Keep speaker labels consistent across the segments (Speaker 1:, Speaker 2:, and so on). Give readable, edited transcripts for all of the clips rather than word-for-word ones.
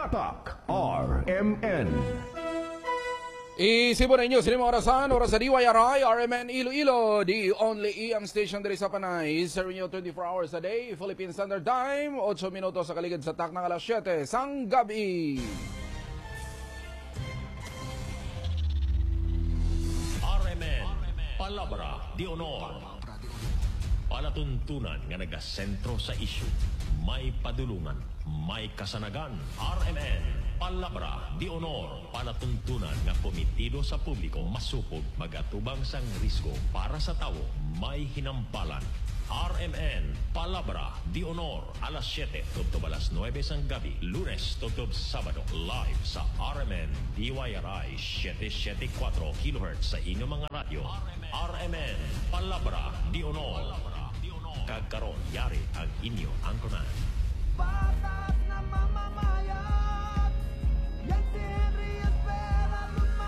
Speaker 1: Tatak RMN.
Speaker 2: Isipon ninyo, sinima orasan, oras sa DYRI, RMN Iloilo, the only EM station diri sa Panay, serving you 24 hours a day, Philippine Standard Time, 8 minuto sa kaligid sa tak ng alas 7, sang gabi.
Speaker 3: RMN, Palabra de Honor. Palatuntunan nga nagasentro sa isyu, may padulungan, may kasanagan. RMN, Palabra de Honor, palatuntunan nga komitido sa publiko masupog magatubang sang risgo para sa tawo, may hinampalan. RMN, Palabra de Honor, alas 7 tugtog alas 9 sang gabi, Lunes tugtog Sabado, live sa RMN DYRI 774 kHz sa inyong mga radyo. RMN, Palabra de Honor. Kagkaroon yari ang inyo angkonan.
Speaker 4: Patas na mamamayat, yan si Henry Espera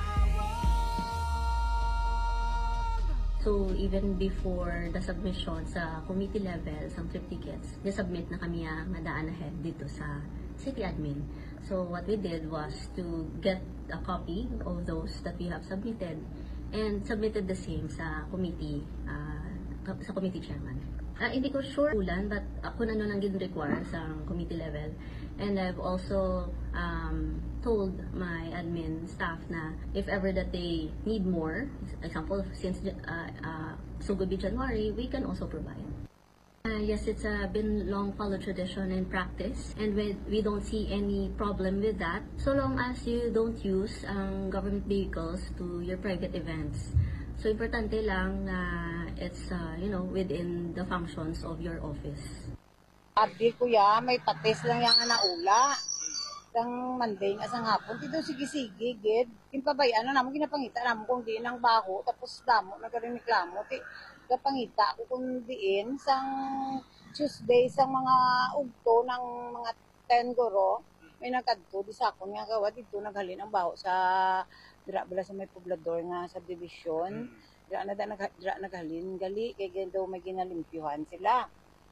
Speaker 4: lumawag.
Speaker 5: So even before the submission sa committee level, some trip tickets, na-submit na kami nga daan ahead dito sa city admin. So what we did was to get a copy of those that we have submitted and submitted the same sa committee chairman. Hindi ko sure ulan, but ako na lang require sa committee level. And I've also told my admin staff na if ever that they need more, example, since so good be January, we can also provide. Yes, it's been long followed tradition and practice, and we don't see any problem with that, so long as you don't use government vehicles to your private events. So, importante lang na it's, within the functions of your office.
Speaker 6: Abdi kuya, may patis lang yung naula. Isang Monday, asang hapon. Dito sige-sige, gid. Kimpabayaan na naman, ginapangita naman kung diin ang baho. Tapos damo, nagkariniklamo. Kapangita ako kung diin. Sang Tuesday, sang mga ugto ng mga 10 goro, may nagkadto, di sa akong nga gawa, dito naghalin ang baho sa dira bala sa may poblador nga subdivision. Dira naghalin gali kay daw may ginalimpyuhan sila.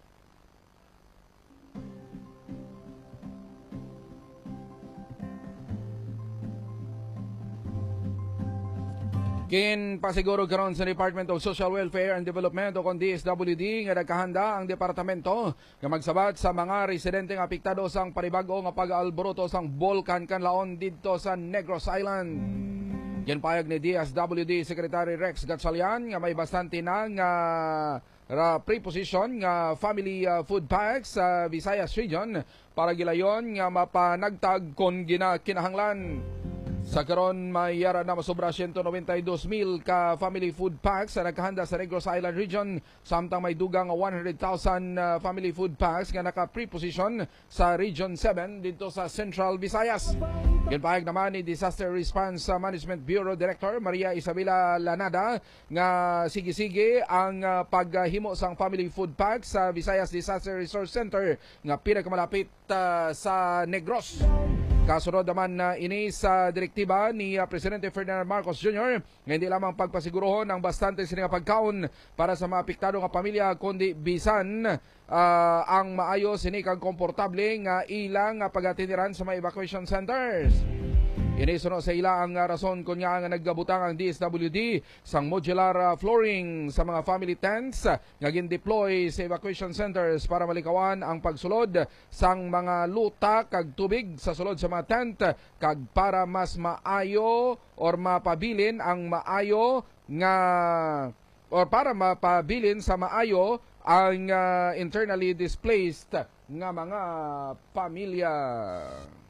Speaker 2: Kin pasiguro karon sa Department of Social Welfare and Development o kon DSWD nga nagkahanda ang departamento nga magsabat sa mga residente nga apektado sang panibag-o nga pag-alboroto sang Volcan Canlaon didto sa Negros Island. Ginpayag ni DSWD Secretary Rex Gatchalian nga may bastante na nga preposition nga family food packs sa Visayas region para gilayon nga mapanagtag kon kinahanglan. Sa karon may yara na masobra 192,000 ka family food packs sa nagkahanda sa Negros Island region, samtang may dugang 100,000 family food packs nga naka-preposition sa Region 7 dito sa Central Visayas. Ginpahayag naman ni Disaster Response Management Bureau Director Maria Isabela Lanada nga sige-sige ang paghimo sang family food packs sa Visayas Disaster Resource Center nga pinakamalapit sa Negros. Kasunod naman ini sa direktiba ni Presidente Ferdinand Marcos Jr. nga hindi lamang pagpasigurohon ang bastante sining pagkaon para sa mga apektado nga pamilya, kundi bisan ang maayo sini kang komportable nga ilang pagatiniran sa mga evacuation centers. Inisunod sa ila ang rason kung nga naggabutang ang DSWD sang modular flooring sa mga family tents nga gin-deploy sa evacuation centers para malikawan ang pagsulod sang mga luta kag tubig sa sulod sa mga tent kag para mas maayo or mapabilin ang maayo nga or para mapabilin sa maayo ang internally displaced nga mga pamilya.